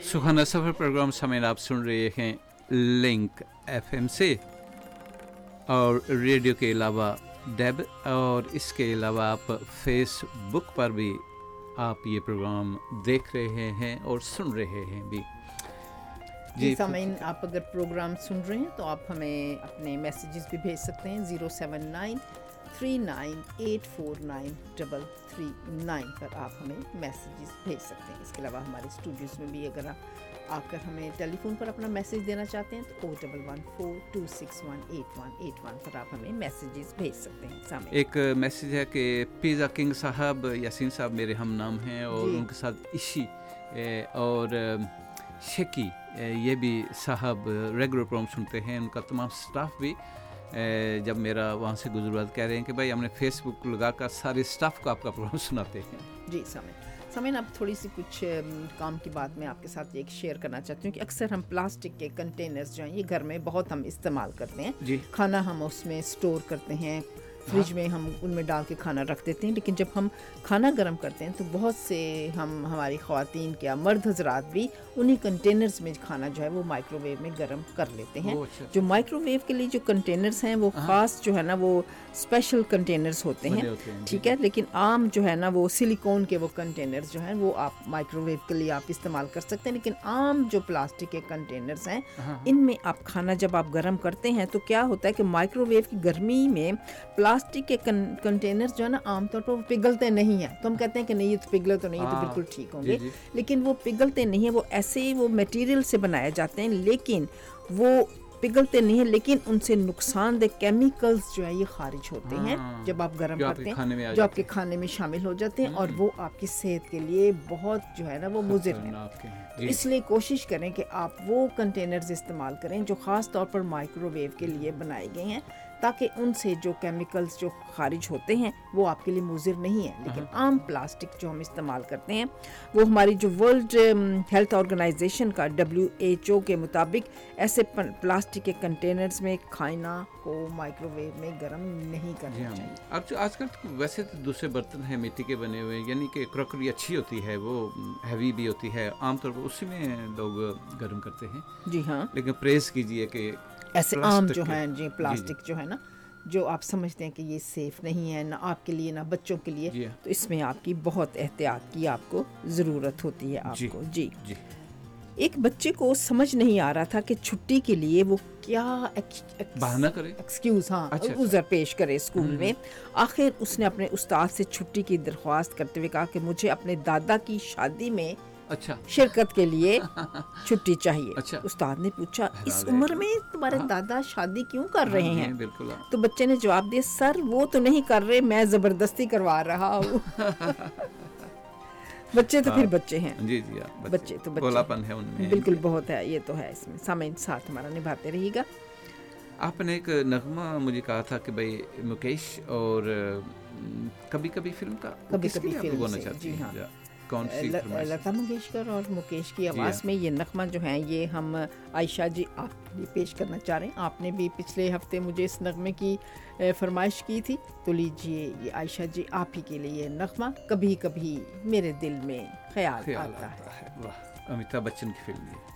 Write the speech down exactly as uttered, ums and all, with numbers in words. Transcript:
सुखाना सफ़र प्रोग्राम समय आप सुन रहे हैं लिंक एफएम से और रेडियो के अलावा डेब और इसके अलावा आप फेसबुक पर भी आप ये प्रोग्राम देख रहे हैं और सुन रहे हैं भी। जी सामीन, आप अगर प्रोग्राम सुन रहे हैं तो आप हमें अपने मैसेजेस भी भेज सकते हैं zero seven nine three nine eight four nine double three nine पर आप हमें मैसेजेस भेज सकते हैं। इसके अलावा हमारे स्टूडियोज़ में भी अगर आप आकर हमें टेलीफोन पर अपना मैसेज देना चाहते हैं तो O double one four to six one eight one eight one पर आप हमें मैसेजेस भेज सकते हैं। सामने एक मैसेज है कि पिज़्ज़ा किंग साहब यासीन साहब मेरे हम नाम हैं और उनके साथ इशी और शेकी ये भी साहब रेगुलर प्रोग्राम सुनते हैं। उनका तमाम स्टाफ भी जब मेरा वहाँ से गुजरात कह रहे हैं कि भाई हमने फेसबुक लगाकर सारे स्टाफ को आपका प्रोग्राम सुनाते हैं। जी समय समय अब थोड़ी सी कुछ काम की बात मैं आपके साथ एक शेयर करना चाहती हूँ कि अक्सर हम प्लास्टिक के कंटेनर्स जो हैं ये घर में बहुत हम इस्तेमाल करते हैं जी। खाना हम उसमें स्टोर करते हैं, फ्रिज में हम उनमें डाल के खाना रख देते हैं, लेकिन जब हम खाना गर्म करते हैं तो बहुत से हम हमारी ख़वातीन क्या मर्द हजरात भी उन्हीं कंटेनर्स में खाना जो है वो माइक्रोवेव में गर्म कर लेते हैं। अच्छा। जो माइक्रोवेव के लिए जो कंटेनर्स हैं वो ख़ास जो है ना वो स्पेशल कंटेनर्स होते हैं, ठीक है, लेकिन आम जो है ना वो सिलिकॉन के वो कंटेनर्स जो हैं वो आप माइक्रोवेव के लिए आप इस्तेमाल कर सकते हैं। लेकिन आम जो प्लास्टिक के कंटेनर्स हैं इनमें आप खाना जब आप गर्म करते हैं तो क्या होता है कि माइक्रोवेव की गर्मी में प्लास्टिक के कंटेनर्स जो है ना आमतौर पर वो पिघलते नहीं हैं। तो हम कहते हैं कि नहीं ये तो पिघले तो नहीं, ये तो बिल्कुल ठीक होंगे, लेकिन वो पिघलते नहीं है। वो ऐसे ही वो मटेरियल से बनाए जाते हैं लेकिन वो पिघलते नहीं है, लेकिन उनसे नुकसानदेह केमिकल्स जो है ये खारिज होते हैं जब आप गर्म करते हैं, जो आपके खाने में शामिल हो जाते हैं और वो आपकी सेहत के लिए बहुत जो है ना वो मुज़िर है। इसलिए कोशिश करें कि आप वो कंटेनर्स इस्तेमाल करें जो ख़ास तौर पर माइक्रोवेव के लिए बनाए गए हैं, ताकि उनसे जो केमिकल्स जो खारिज होते हैं वो आपके लिए मुज़िर नहीं है। लेकिन आम प्लास्टिक जो हम इस्तेमाल करते हैं वो हमारी जो वर्ल्ड हेल्थ ऑर्गेनाइजेशन का डब्ल्यू एच ओ के मुताबिक ऐसे प्लास्टिक के कंटेनर्स में खाना को माइक्रोवेव में गर्म नहीं करना चाहिए। अब जो आजकल तो वैसे तो दूसरे बर्तन हैं मिट्टी के बने हुए, यानी कि क्रॉकरी अच्छी होती है, वो हैवी भी होती है, आमतौर पर उसी में लोग गर्म करते हैं। जी हाँ, लेकिन प्रेस कीजिए कि ऐसे आम जो हैं जी प्लास्टिक जो है ना जो आप समझते हैं कि ये सेफ़ नहीं है ना आपके लिए ना बच्चों के लिए, तो इसमें आपकी बहुत एहतियात की आपको ज़रूरत होती है आपको। जी, जी। एक बच्चे को समझ नहीं आ रहा था कि छुट्टी के लिए वो क्या बहाना करे, एक्सक्यूज़ हाँ अच्छा, उज़र पेश करे स्कूल में। आखिर उसने अपने उस्ताद से छुट्टी की दरख्वास्त करते हुए कहा कि मुझे अपने दादा की शादी में अच्छा शिरकत के लिए छुट्टी चाहिए। अच्छा। उस्ताद ने पूछा इस उम्र में तुम्हारे हाँ? दादा शादी क्यों कर रहे हैं? बिल्कुल। तो बच्चे ने जवाब दिया सर वो तो नहीं कर रहे, मैं जबरदस्ती करवा रहा हूँ। बच्चे तो फिर बच्चे हैं। जी जी बच्चे, बच्चे तो बच्चे गोलापन है उनमें, बिल्कुल बहुत है, ये तो है इसमें। सामने साथ हमारा निभाते रहिएगा। आपने एक नगमा मुझे कहा था कि भाई मुकेश और कभी कभी फिल्म का कभी कभी फिल्म बोलना चाहती हैं, हाँ। कौन सी लता मंगेशकर और मुकेश की आवाज़ में ये नगमा जो है ये हम आयशा जी आपके लिए पेश करना चाह रहे हैं। आपने भी पिछले हफ्ते मुझे इस नगमे की फरमाइश की थी, तो लीजिए ये आयशा जी आप ही के लिए नगमा कभी कभी मेरे दिल में ख्याल आता है। वाह, अमिताभ बच्चन की फिल्म है।